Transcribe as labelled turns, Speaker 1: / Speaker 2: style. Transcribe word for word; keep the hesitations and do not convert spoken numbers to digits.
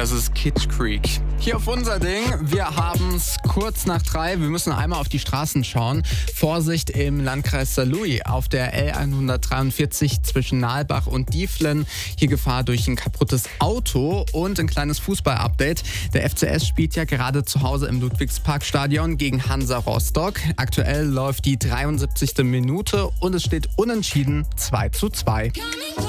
Speaker 1: Das ist Kitsch Creek. Hier auf unser Ding. Wir haben es kurz nach drei. Wir müssen einmal auf die Straßen schauen. Vorsicht im Landkreis Saarlouis auf der L hundertdreiundvierzig zwischen Nalbach und Dieflen. Hier Gefahr durch ein kaputtes Auto und ein kleines Fußball-Update. Der F C S spielt ja gerade zu Hause im Ludwigsparkstadion gegen Hansa Rostock. Aktuell läuft die dreiundsiebzigste Minute und es steht unentschieden zwei zu zwei.